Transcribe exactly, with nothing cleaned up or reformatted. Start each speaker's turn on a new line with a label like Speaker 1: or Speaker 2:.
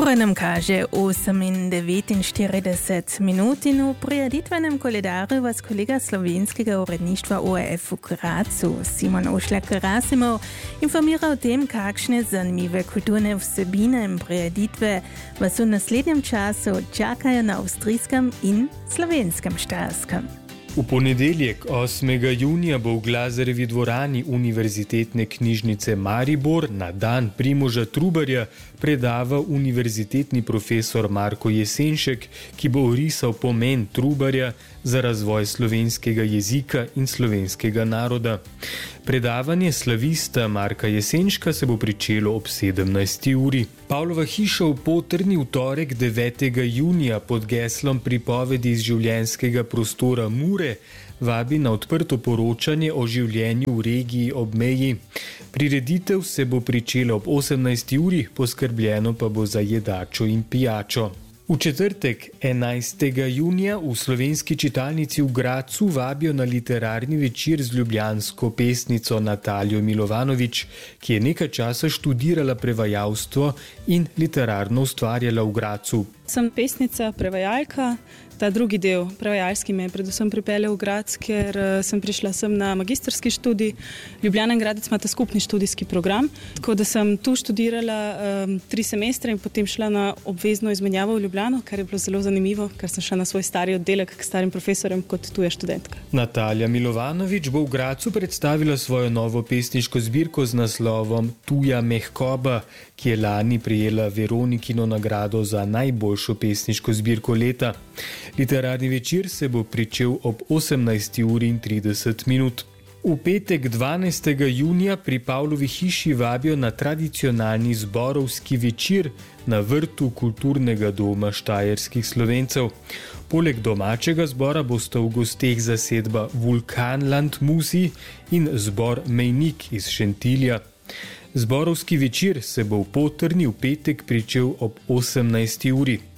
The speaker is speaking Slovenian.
Speaker 1: Ura nam kaže osem in devetinštirideset minut in v prireditvenem koledarju vas kolega slovenskega uredništva O R F v Gracu Simon Ošljak-Rasimov informira o tem, kakšne zanimive kulturne vsebine in prireditve vas v naslednjem času čakajo na avstrijskem in slovenskem Štajerskem.
Speaker 2: V ponedeljek osmega junija bo v Glazerevi dvorani Univerzitetne knjižnice Maribor na dan Primoža Trubarja predaval univerzitetni profesor Marko Jesenšek, ki bo orisal pomen Trubarja za razvoj slovenskega jezika in slovenskega naroda. Predavanje slavista Marka Jesenška se bo pričelo ob sedemnajsti uri. Pavlova hiša v Potrni v torek devetega junija pod geslom pripovedi iz življenjskega prostora Mure vabi na odprto poročanje o življenju v regiji ob meji. Prireditev se bo pričela ob osemnajsti uri, poskrbljeno pa bo za jedačo in pijačo. V četrtek, enajstega junija, v slovenski čitalnici v Gracu vabijo na literarni večer z ljubljansko pesnico Nataljo Milovanovič, ki je nekaj časa študirala prevajalstvo in literarno ustvarjala v Gracu.
Speaker 3: Sem pesnica, prevajalka. Ta drugi del, prevajalski, me je predvsem pripeljal v Graz, ker sem prišla sem na magistrski študij. Ljubljana in Gradec imata skupni študijski program, tako da sem tu študirala um, tri semestre in potem šla na obvezno izmenjavo v Ljubljano, kar je bilo zelo zanimivo, ker sem šla na svoj stari oddelek k starim profesorjem kot tuja študentka.
Speaker 2: Natalja Milovanovič bo v Gracu predstavila svojo novo pesniško zbirko z naslovom Tuja mehkoba, ki je lani prejela Veronikino nagrado za najboljšo pesniško zbirko leta. Literarni večer se bo pričel ob osemnajsti uri in trideset minut. V petek dvanajstega junija pri Pavlovi hiši vabijo na tradicionalni zborovski večer na vrtu kulturnega doma štajerskih Slovencev. Poleg domačega zbora bosta v gosteh zasedba Vulkanland Musi in zbor Mejnik iz Šentilja. Zborovski večer se bo v Potrni v petek pričel ob osemnajsti uri.